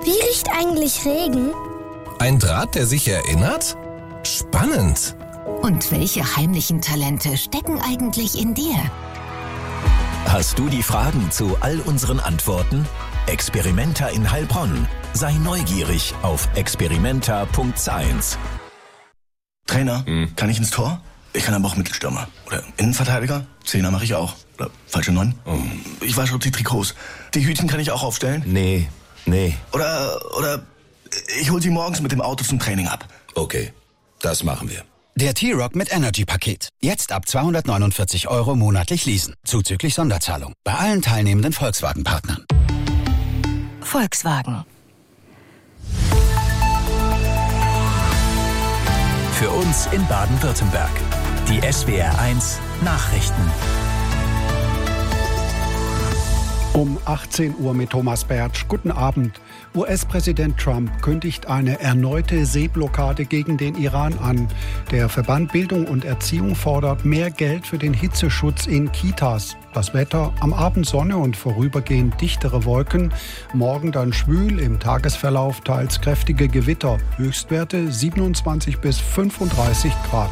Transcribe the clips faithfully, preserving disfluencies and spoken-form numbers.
Wie riecht eigentlich Regen? Ein Draht, der sich erinnert? Spannend. Und welche heimlichen Talente stecken eigentlich in dir? Hast du die Fragen zu all unseren Antworten? Experimenta in Heilbronn. Sei neugierig auf experimenta punkt science. Trainer, hm. kann ich ins Tor? Ich kann aber auch Mittelstürmer. Oder Innenverteidiger? Zehner mache ich auch. Oder falsche Neun? Oh. Ich wasche die Trikots. Die Hütchen kann ich auch aufstellen? Nee, nee. Oder, oder ich hol sie morgens mit dem Auto zum Training ab. Okay, das machen wir. Der T-Rock mit Energy-Paket. Jetzt ab zweihundertneunundvierzig Euro monatlich leasen. Zuzüglich Sonderzahlung. Bei allen teilnehmenden Volkswagen-Partnern. Volkswagen. Für uns in Baden-Württemberg. Die S W R eins Nachrichten. Um achtzehn Uhr mit Thomas Bertsch. Guten Abend. U S-Präsident Trump kündigt eine erneute Seeblockade gegen den Iran an. Der Verband Bildung und Erziehung fordert mehr Geld für den Hitzeschutz in Kitas. Das Wetter: am Abend Sonne und vorübergehend dichtere Wolken. Morgen dann schwül, im Tagesverlauf teils kräftige Gewitter. Höchstwerte siebenundzwanzig bis fünfunddreißig Grad.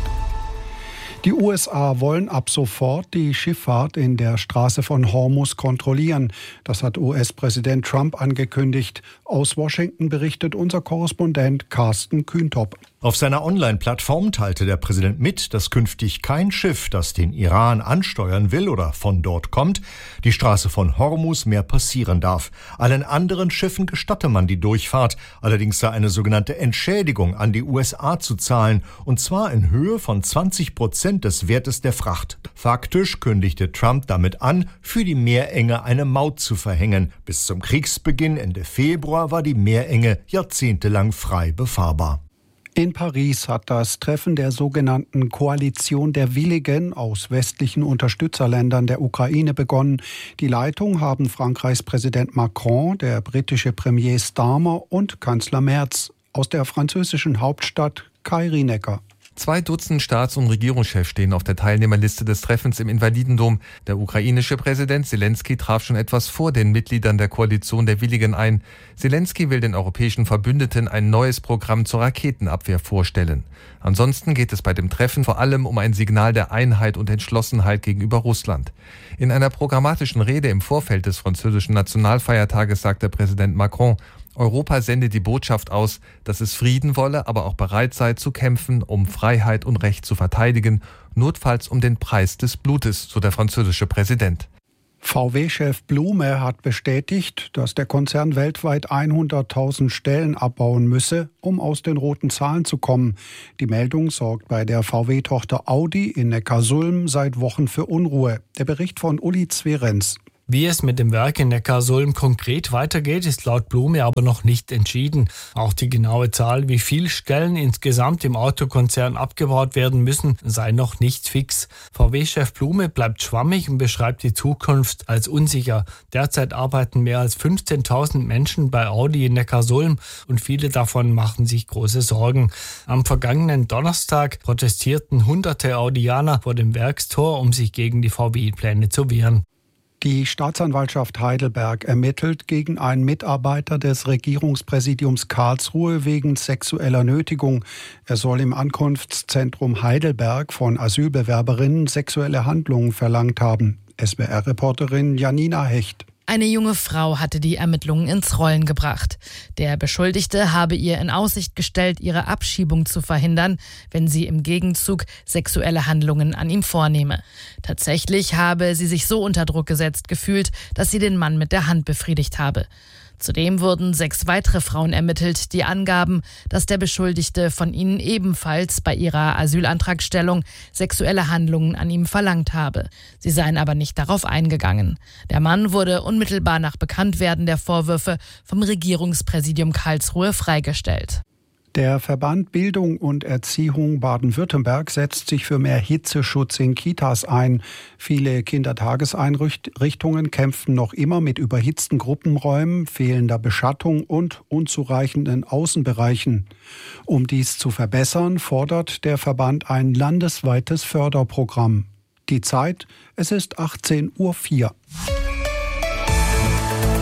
Die U S A wollen ab sofort die Schifffahrt in der Straße von Hormuz kontrollieren. Das hat U S-Präsident Trump angekündigt. Aus Washington berichtet unser Korrespondent Carsten Kühntop. Auf seiner Online-Plattform teilte der Präsident mit, dass künftig kein Schiff, das den Iran ansteuern will oder von dort kommt, die Straße von Hormuz mehr passieren darf. Allen anderen Schiffen gestatte man die Durchfahrt. Allerdings sei eine sogenannte Entschädigung an die U S A zu zahlen, und zwar in Höhe von zwanzig Prozent des Wertes der Fracht. Faktisch kündigte Trump damit an, für die Meerenge eine Maut zu verhängen. Bis zum Kriegsbeginn Ende Februar war die Meerenge jahrzehntelang frei befahrbar. In Paris hat das Treffen der sogenannten Koalition der Willigen aus westlichen Unterstützerländern der Ukraine begonnen. Die Leitung haben Frankreichs Präsident Macron, der britische Premier Starmer und Kanzler Merz. Aus der französischen Hauptstadt Kai Rienecker. Zwei Dutzend Staats- und Regierungschefs stehen auf der Teilnehmerliste des Treffens im Invalidendom. Der ukrainische Präsident Selenskyj traf schon etwas vor den Mitgliedern der Koalition der Willigen ein. Selenskyj will den europäischen Verbündeten ein neues Programm zur Raketenabwehr vorstellen. Ansonsten geht es bei dem Treffen vor allem um ein Signal der Einheit und Entschlossenheit gegenüber Russland. In einer programmatischen Rede im Vorfeld des französischen Nationalfeiertages sagte Präsident Macron: Europa sende die Botschaft aus, dass es Frieden wolle, aber auch bereit sei zu kämpfen, um Freiheit und Recht zu verteidigen, notfalls um den Preis des Blutes, so der französische Präsident. V W-Chef Blume hat bestätigt, dass der Konzern weltweit hunderttausend Stellen abbauen müsse, um aus den roten Zahlen zu kommen. Die Meldung sorgt bei der V W-Tochter Audi in Neckarsulm seit Wochen für Unruhe. Der Bericht von Uli Zwerenz. Wie es mit dem Werk in Neckarsulm konkret weitergeht, ist laut Blume aber noch nicht entschieden. Auch die genaue Zahl, wie viele Stellen insgesamt im Autokonzern abgebaut werden müssen, sei noch nicht fix. V W-Chef Blume bleibt schwammig und beschreibt die Zukunft als unsicher. Derzeit arbeiten mehr als fünfzehntausend Menschen bei Audi in Neckarsulm und viele davon machen sich große Sorgen. Am vergangenen Donnerstag protestierten hunderte Audianer vor dem Werkstor, um sich gegen die V W-Pläne zu wehren. Die Staatsanwaltschaft Heidelberg ermittelt gegen einen Mitarbeiter des Regierungspräsidiums Karlsruhe wegen sexueller Nötigung. Er soll im Ankunftszentrum Heidelberg von Asylbewerberinnen sexuelle Handlungen verlangt haben. S W R-Reporterin Janina Hecht. Eine junge Frau hatte die Ermittlungen ins Rollen gebracht. Der Beschuldigte habe ihr in Aussicht gestellt, ihre Abschiebung zu verhindern, wenn sie im Gegenzug sexuelle Handlungen an ihm vornehme. Tatsächlich habe sie sich so unter Druck gesetzt gefühlt, dass sie den Mann mit der Hand befriedigt habe. Zudem wurden sechs weitere Frauen ermittelt, die angaben, dass der Beschuldigte von ihnen ebenfalls bei ihrer Asylantragstellung sexuelle Handlungen an ihm verlangt habe. Sie seien aber nicht darauf eingegangen. Der Mann wurde unmittelbar nach Bekanntwerden der Vorwürfe vom Regierungspräsidium Karlsruhe freigestellt. Der Verband Bildung und Erziehung Baden-Württemberg setzt sich für mehr Hitzeschutz in Kitas ein. Viele Kindertageseinrichtungen kämpfen noch immer mit überhitzten Gruppenräumen, fehlender Beschattung und unzureichenden Außenbereichen. Um dies zu verbessern, fordert der Verband ein landesweites Förderprogramm. Die Zeit: es ist achtzehn Uhr vier. Wir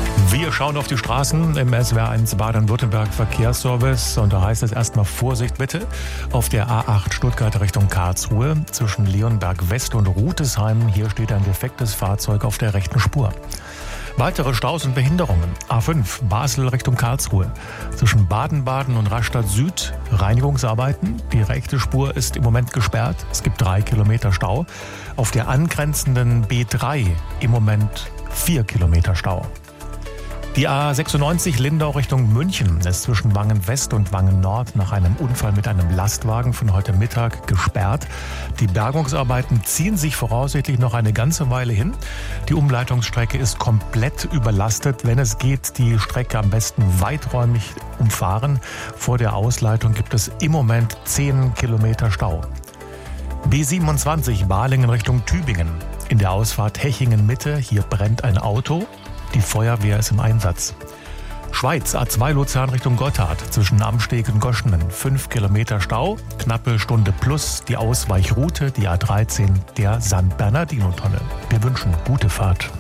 Wir schauen auf die Straßen im S W R eins Baden-Württemberg Verkehrsservice und da heißt es erstmal Vorsicht bitte auf der A acht Stuttgart Richtung Karlsruhe zwischen Leonberg West und Rutesheim. Hier steht ein defektes Fahrzeug auf der rechten Spur. Weitere Staus und Behinderungen. A fünf Basel Richtung Karlsruhe. Zwischen Baden-Baden und Rastatt Süd Reinigungsarbeiten. Die rechte Spur ist im Moment gesperrt. Es gibt drei Kilometer Stau. Auf der angrenzenden B drei im Moment vier Kilometer Stau. Die A sechsundneunzig Lindau Richtung München ist zwischen Wangen West und Wangen Nord nach einem Unfall mit einem Lastwagen von heute Mittag gesperrt. Die Bergungsarbeiten ziehen sich voraussichtlich noch eine ganze Weile hin. Die Umleitungsstrecke ist komplett überlastet. Wenn es geht, die Strecke am besten weiträumig umfahren. Vor der Ausleitung gibt es im Moment zehn Kilometer Stau. B siebenundzwanzig Balingen Richtung Tübingen. In der Ausfahrt Hechingen Mitte, hier brennt ein Auto. Die Feuerwehr ist im Einsatz. Schweiz, A zwei Luzern Richtung Gotthard, zwischen Amsteg und Goschenen. fünf Kilometer Stau, knappe Stunde plus die Ausweichroute, die A dreizehn, der San-Bernardino-Tunnel. Wir wünschen gute Fahrt.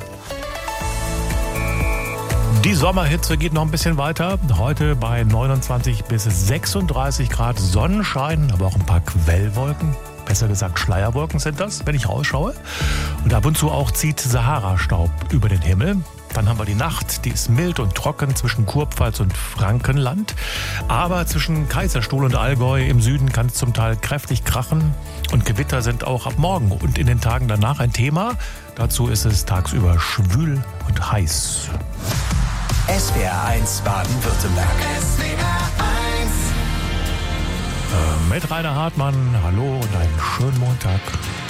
Die Sommerhitze geht noch ein bisschen weiter. Heute bei neunundzwanzig bis sechsunddreißig Grad Sonnenschein, aber auch ein paar Quellwolken. Besser gesagt Schleierwolken sind das, wenn ich rausschaue. Und ab und zu auch zieht Sahara-Staub über den Himmel. Dann haben wir die Nacht, die ist mild und trocken zwischen Kurpfalz und Frankenland. Aber zwischen Kaiserstuhl und Allgäu im Süden kann es zum Teil kräftig krachen. Und Gewitter sind auch ab morgen und in den Tagen danach ein Thema. Dazu ist es tagsüber schwül und heiß. S W R eins Baden-Württemberg. S W R eins. Äh, mit Rainer Hartmann, hallo und einen schönen Montag.